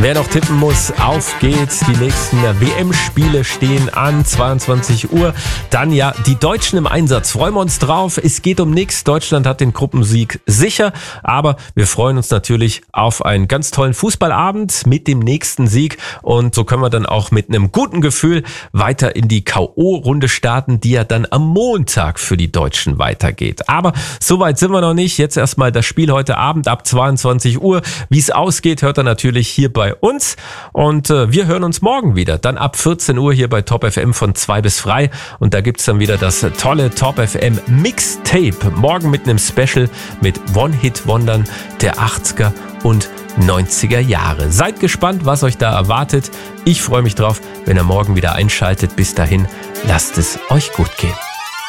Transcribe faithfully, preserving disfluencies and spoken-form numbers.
Wer noch tippen muss, auf geht's. Die nächsten W M-Spiele stehen an, zweiundzwanzig Uhr. Dann ja die Deutschen im Einsatz. Freuen wir uns drauf. Es geht um nichts. Deutschland hat den Gruppensieg sicher. Aber wir freuen uns natürlich auf einen ganz tollen Fußballabend mit dem nächsten Sieg. Und so können wir dann auch mit einem guten Gefühl weiter in die K O-Runde starten, die ja dann am Montag für die Deutschen weitergeht. Aber so weit sind wir noch nicht. Jetzt erstmal das Spiel heute Abend ab zweiundzwanzig Uhr. Wie es ausgeht, hört ihr natürlich hier bei uns. Und äh, wir hören uns morgen wieder. Dann ab vierzehn Uhr hier bei Top F M von zwei bis frei. Und da gibt's dann wieder das tolle Top F M Mixtape. Morgen mit einem Special mit One-Hit-Wondern der achtziger und neunziger Jahre. Seid gespannt, was euch da erwartet. Ich freue mich drauf, wenn ihr morgen wieder einschaltet. Bis dahin, lasst es euch gut gehen.